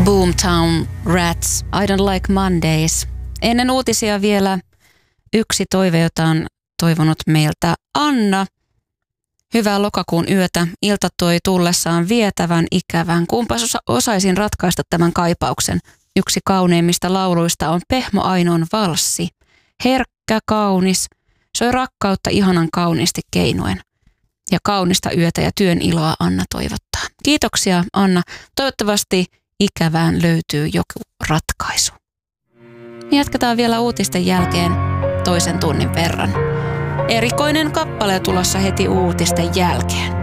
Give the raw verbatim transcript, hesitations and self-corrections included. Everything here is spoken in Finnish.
Boomtown Rats, I Don't Like Mondays. Ennen uutisia vielä yksi toive, jota on toivonut meiltä Anna. Hyvää lokakuun yötä. Ilta toi tullessaan vietävän ikävän. Kumpas osa- osaisin ratkaista tämän kaipauksen. Yksi kauneimmista lauluista on Pehmo Ainon valssi. Herkkä, kaunis. Soi rakkautta ihanan kauniisti keinuen. Ja kaunista yötä ja työn iloa Anna toivottaa. Kiitoksia Anna. Toivottavasti ikävään löytyy joku ratkaisu. Jatketaan vielä uutisten jälkeen toisen tunnin verran. Erikoinen kappale tulossa heti uutisten jälkeen.